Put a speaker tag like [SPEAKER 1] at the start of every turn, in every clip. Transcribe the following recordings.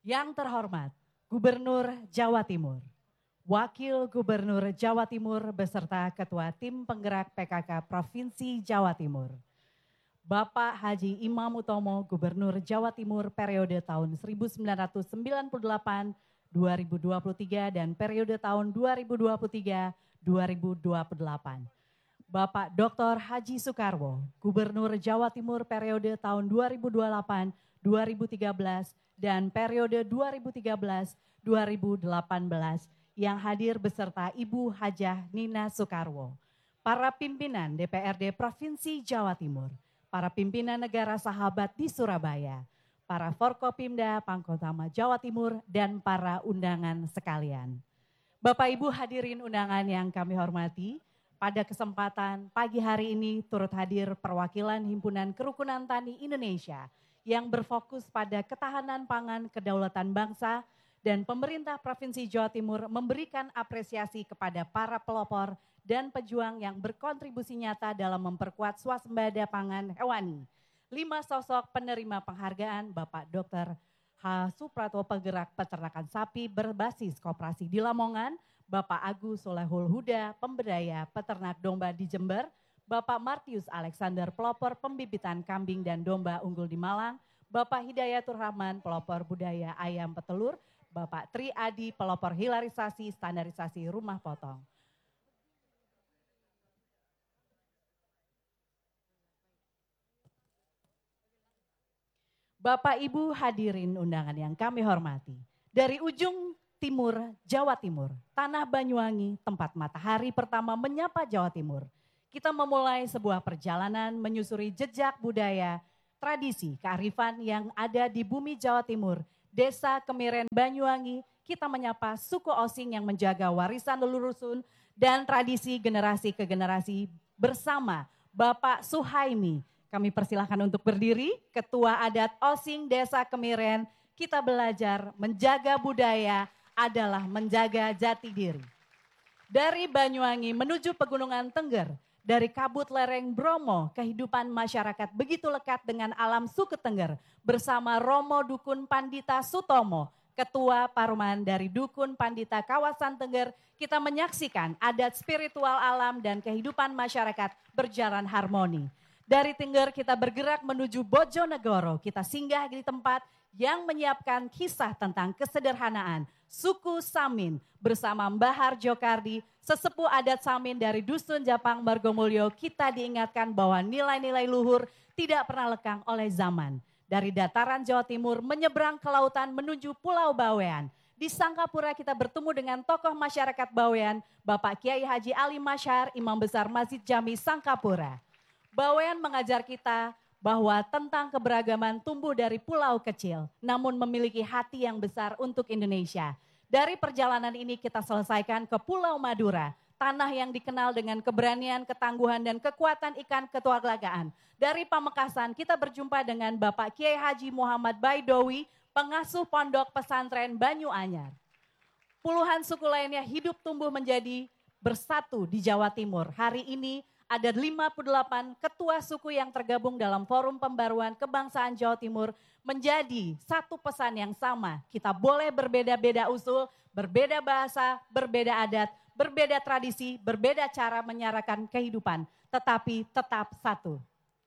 [SPEAKER 1] Yang terhormat, Gubernur Jawa Timur, Wakil Gubernur Jawa Timur beserta Ketua Tim Penggerak PKK Provinsi Jawa Timur, Bapak Haji Imam Utomo, Gubernur Jawa Timur periode tahun 1998-2023 dan periode tahun 2023-2028. Bapak Dr. Haji Soekarwo, Gubernur Jawa Timur periode tahun 2008-2013 dan periode 2013-2018 yang hadir beserta Ibu Hajah Nina Soekarwo, para pimpinan DPRD Provinsi Jawa Timur, para pimpinan negara sahabat di Surabaya, para Forkopimda Pangkotama Jawa Timur, dan para undangan sekalian. Bapak Ibu hadirin undangan yang kami hormati, pada kesempatan pagi hari ini turut hadir perwakilan Himpunan Kerukunan Tani Indonesia yang berfokus pada ketahanan pangan kedaulatan bangsa, dan pemerintah Provinsi Jawa Timur memberikan apresiasi kepada para pelopor dan pejuang yang berkontribusi nyata dalam memperkuat swasembada pangan hewani. 5 sosok penerima penghargaan Bapak Dr. H. Suprapto penggerak peternakan sapi berbasis koperasi di Lamongan, Bapak Agus Solehul Huda pemberdaya peternak domba di Jember, Bapak Martius Alexander pelopor pembibitan kambing dan domba unggul di Malang, Bapak Hidayatur Rahman pelopor budaya ayam petelur, Bapak Tri Adi pelopor hilarisasi standarisasi rumah potong. Bapak Ibu hadirin undangan yang kami hormati, dari ujung timur Jawa Timur, tanah Banyuwangi, tempat matahari pertama menyapa Jawa Timur, kita memulai sebuah perjalanan menyusuri jejak budaya, tradisi, kearifan yang ada di bumi Jawa Timur, Desa Kemiren Banyuwangi. Kita menyapa suku Osing yang menjaga warisan leluhur dan tradisi generasi ke generasi bersama Bapak Suhaimi. Kami persilahkan untuk berdiri, Ketua Adat Osing Desa Kemiren. Kita belajar menjaga budaya adalah menjaga jati diri. Dari Banyuwangi menuju Pegunungan Tengger, dari kabut lereng Bromo, kehidupan masyarakat begitu lekat dengan alam suku Tengger bersama Romo Dukun Pandita Sutomo, Ketua Paruman dari Dukun Pandita kawasan Tengger. Kita menyaksikan adat spiritual alam dan kehidupan masyarakat berjalan harmoni. Dari Tengger kita bergerak menuju Bojonegoro, kita singgah di tempat yang menyiapkan kisah tentang kesederhanaan suku Samin bersama Mbah Harjo Kardi, sesepuh adat Samin dari Dusun Japang Margomulyo. Kita diingatkan bahwa nilai-nilai luhur tidak pernah lekang oleh zaman. Dari dataran Jawa Timur menyeberang ke lautan menuju Pulau Bawean. Di Sangkapura kita bertemu dengan tokoh masyarakat Bawean, Bapak Kiai Haji Ali Masyar, Imam Besar Masjid Jami Sangkapura. Bawean mengajar kita bahwa tentang keberagaman tumbuh dari pulau kecil, namun memiliki hati yang besar untuk Indonesia. Dari perjalanan ini kita selesaikan ke Pulau Madura, tanah yang dikenal dengan keberanian, ketangguhan, dan kekuatan ikan ketuarlagaan. Dari Pamekasan kita berjumpa dengan Bapak Kiai Haji Muhammad Baidowi, pengasuh pondok pesantren Banyu Anyar. Puluhan suku lainnya hidup tumbuh menjadi bersatu di Jawa Timur. Hari ini ada 58 ketua suku yang tergabung dalam Forum Pembaruan Kebangsaan Jawa Timur menjadi satu pesan yang sama. Kita boleh berbeda-beda usul, berbeda bahasa, berbeda adat, berbeda tradisi, berbeda cara menyarakan kehidupan, tetapi tetap satu.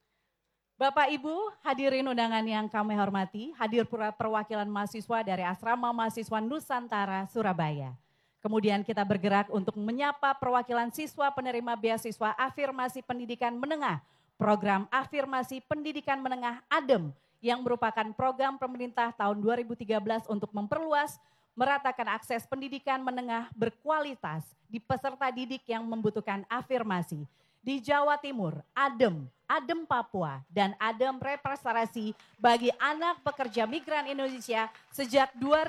[SPEAKER 1] Bapak Ibu hadirin undangan yang kami hormati, hadir pula perwakilan mahasiswa dari Asrama Mahasiswa Nusantara Surabaya. Kemudian kita bergerak untuk menyapa perwakilan siswa penerima beasiswa Afirmasi Pendidikan Menengah, program Afirmasi Pendidikan Menengah ADEM yang merupakan program pemerintah tahun 2013 untuk memperluas, meratakan akses pendidikan menengah berkualitas di peserta didik yang membutuhkan afirmasi. Di Jawa Timur, ADEM, ADEM Papua, dan ADEM Representasi bagi anak pekerja migran Indonesia. Sejak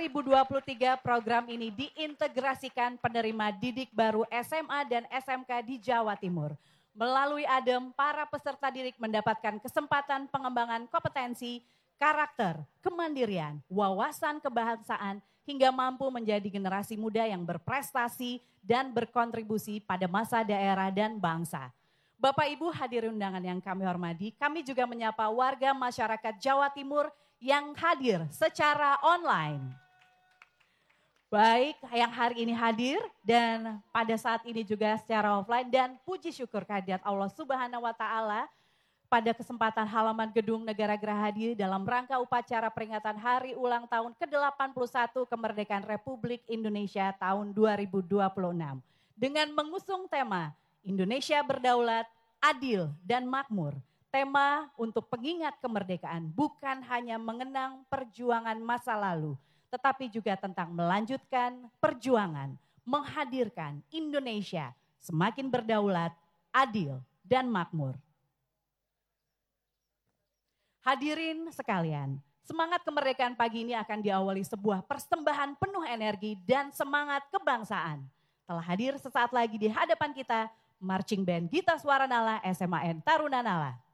[SPEAKER 1] 2023 program ini diintegrasikan penerima didik baru SMA dan SMK di Jawa Timur. Melalui ADEM, para peserta didik mendapatkan kesempatan pengembangan kompetensi, karakter, kemandirian, wawasan kebangsaan, hingga mampu menjadi generasi muda yang berprestasi dan berkontribusi pada masa daerah dan bangsa. Bapak Ibu hadirin undangan yang kami hormati, kami juga menyapa warga masyarakat Jawa Timur yang hadir secara online. Baik, yang hari ini hadir dan pada saat ini juga secara offline, dan puji syukur kehadirat Allah Subhanahu wa Ta'ala pada kesempatan halaman Gedung Negara Gerahadi dalam rangka upacara peringatan Hari Ulang Tahun ke-81 Kemerdekaan Republik Indonesia tahun 2026 dengan mengusung tema Indonesia Berdaulat, Adil dan Makmur. Tema untuk pengingat kemerdekaan bukan hanya mengenang perjuangan masa lalu, tetapi juga tentang melanjutkan perjuangan, menghadirkan Indonesia semakin berdaulat, adil, dan makmur. Hadirin sekalian, semangat kemerdekaan pagi ini akan diawali sebuah persembahan penuh energi dan semangat kebangsaan. Telah hadir sesaat lagi di hadapan kita, Marching Band Gita Suara Nala SMAN Taruna Nala.